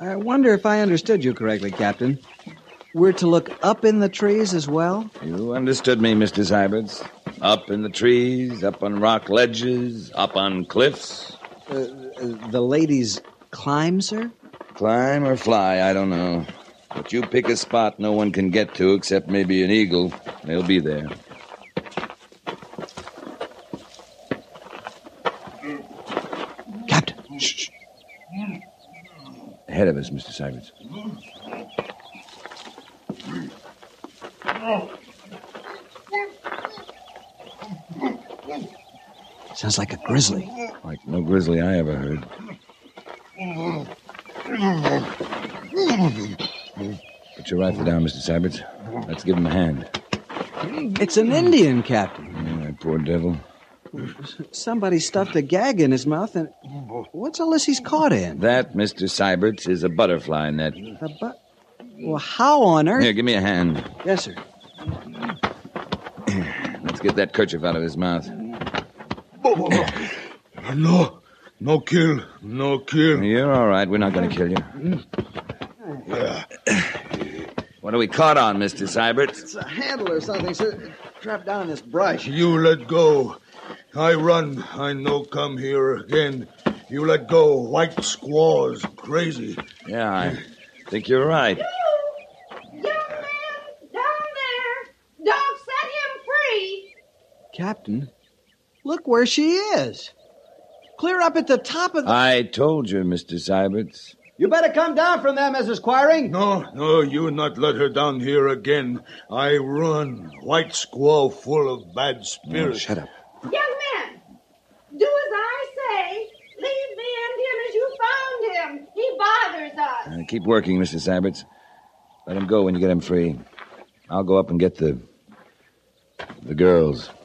I wonder if I understood you correctly, Captain. We're to look up in the trees as well? You understood me, Mr. Syberts. Up in the trees, up on rock ledges, up on cliffs. The ladies climb, sir? Climb or fly, I don't know. But you pick a spot no one can get to except maybe an eagle. They'll be there. Captain. Shh. Ahead of us, Mr. Syberts. Sounds like a grizzly. Like no grizzly I ever heard. Put your rifle down, Mr. Syberts. Let's give him a hand. It's an Indian, Captain. Yeah, that poor devil. Somebody stuffed a gag in his mouth, and what's all this he's caught in? That, Mr. Syberts, is a butterfly net. Well, how on earth? Here, give me a hand. Yes, sir. Let's get that kerchief out of his mouth. No kill. You're all right. We're not going to kill you. Yeah. What are we caught on, Mr. Syberts? It's a handle or something, sir. Trapped down in this brush. You let go. I run. I no come here again. You let go. White squaws. Crazy. Yeah, I think you're right. Young man, down there. Don't set him free. Captain, look where she is. Clear up at the top of the... I told you, Mr. Syberts. You better come down from there, Mrs. Quiring. No, you not let her down here again. I run. White squaw full of bad spirits. Shut up. Young man, do as I say. Leave the Indian as you found him. He bothers us. Keep working, Mr. Syberts. Let him go when you get him free. I'll go up and get the girls.